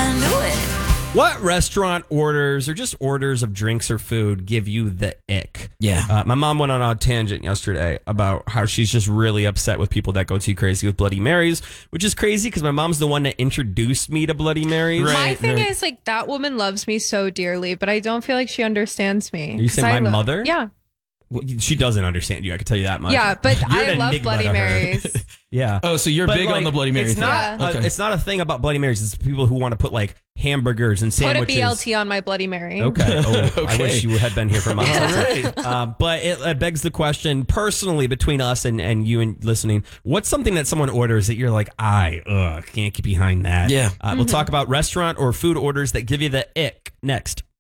I knew it. What restaurant orders or just orders of drinks or food give you the ick? Yeah. My mom went on a tangent yesterday about how she's just really upset with people that go too crazy with Bloody Marys, which is crazy because my mom's the one that introduced me to Bloody Marys. My thing is, like, that woman loves me so dearly, but I don't feel like she understands me. You say my mother? Yeah. Well, she doesn't understand you. I can tell you that much. Yeah, but You're I an love enigma Bloody to her. Marys. Yeah. Oh, so you're But, big on the Bloody Mary It's thing. not. Okay. It's not a thing about Bloody Marys. It's people who want to put like hamburgers and Put a sandwiches. BLT on my Bloody Mary. Okay. Oh, I Okay. wish you had been here for my All right. But it begs the question, personally, between us and you and listening, what's something that someone orders that you're like, can't get behind that? Yeah. We'll talk about restaurant or food orders that give you the ick next.